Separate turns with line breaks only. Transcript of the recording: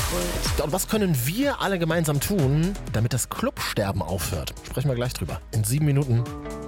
Und was können wir alle gemeinsam tun, damit das Clubsterben aufhört? Sprechen wir gleich drüber. In 7 Minuten.